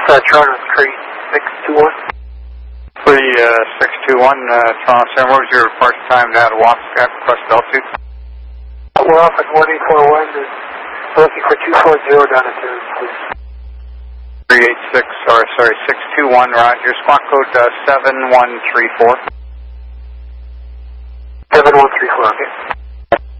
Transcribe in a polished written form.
Toronto 3621. 3621, Toronto Center. What was your first time down to walk across the altitude? We're off at 1841 and we're looking for 240 down at 386, or sorry, 621, Roger. Squawk code 7134. 7134, okay.